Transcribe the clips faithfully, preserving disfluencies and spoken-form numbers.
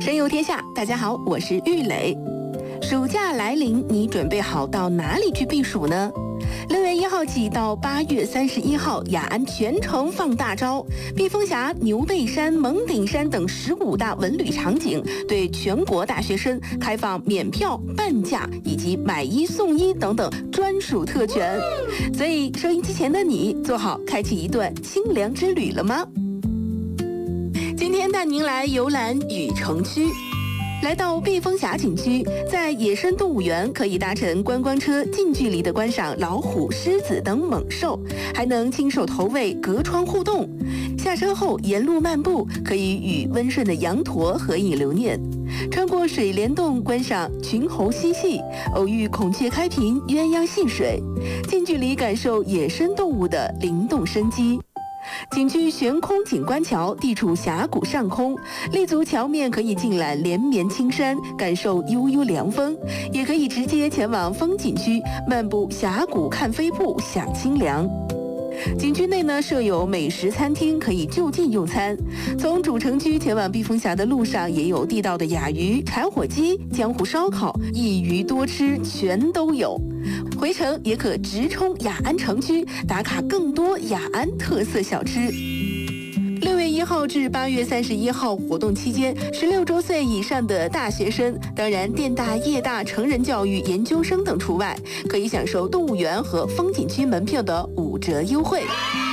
神游天下，大家好，我是玉磊。暑假来临，你准备好到哪里去避暑呢？六月一号起到八月三十一号，雅安全程放大招，避风峡、牛背山、蒙顶山等十五大文旅场景对全国大学生开放免票、半价以及买一送一等等专属特权。所以，收音机前的你，做好开启一段清凉之旅了吗？今天带您来游览雨城区。来到避风峡景区，在野生动物园可以搭乘观光车近距离的观赏老虎、狮子等猛兽，还能亲手投喂、隔窗互动。下车后沿路漫步，可以与温顺的羊驼合影留念。穿过水帘洞观赏群猴嬉戏，偶遇孔雀开屏、鸳鸯戏水，近距离感受野生动物的灵动生机。景区悬空景观桥地处峡谷上空，立足桥面可以尽览连绵青山，感受悠悠凉风；也可以直接前往风景区，漫步峡谷看飞瀑，享清凉。景区内呢设有美食餐厅，可以就近用餐。从主城区前往避风峡的路上，也有地道的雅鱼、柴火鸡、江湖烧烤，一鱼多吃全都有。回程也可直冲雅安城区，打卡更多雅安特色小吃。六月一号至八月三十一号活动期间，十六周岁以上的大学生，当然电大、业大、成人教育研究生等除外，可以享受动物园和风景区门票的五折优惠。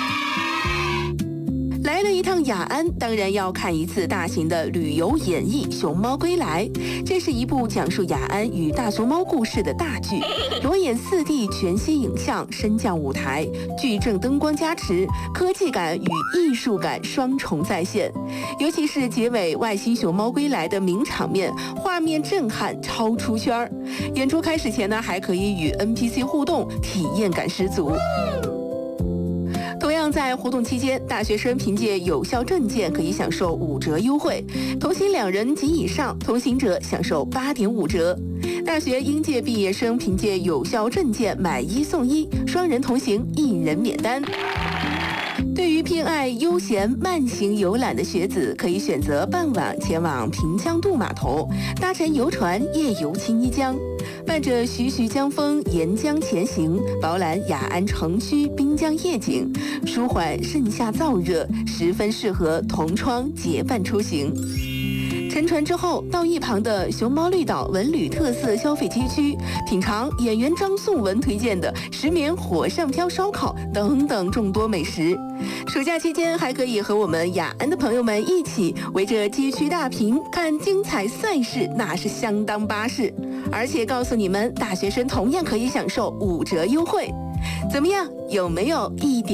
来了一趟雅安，当然要看一次大型的旅游演绎《熊猫归来》。这是一部讲述雅安与大熊猫故事的大剧，裸眼四 D 全息影像升降舞台，矩阵灯光加持，科技感与艺术感双重再现。尤其是结尾外星熊猫归来的名场面，画面震撼，超出圈儿。演出开始前呢，还可以与 N P C 互动，体验感十足。同样在活动期间，大学生凭借有效证件可以享受五折优惠，同行两人及以上同行者享受 八点五折。大学应届毕业生凭借有效证件买一送一，双人同行一人免单。对于偏爱悠闲慢行游览的学子，可以选择傍晚前往平江渡码头，搭乘游船夜游青衣江，伴着徐徐江风沿江前行，饱览雅安城区滨江夜景，舒缓盛夏燥热，十分适合同窗结伴出行。乘船之后，到一旁的熊猫绿岛文旅特色消费街区，品尝演员张颂文推荐的石棉火上漂烧烤等等众多美食。暑假期间，还可以和我们雅安的朋友们一起围着街区大屏看精彩赛事，那是相当巴适。而且告诉你们，大学生同样可以享受五折优惠。怎么样？有没有一点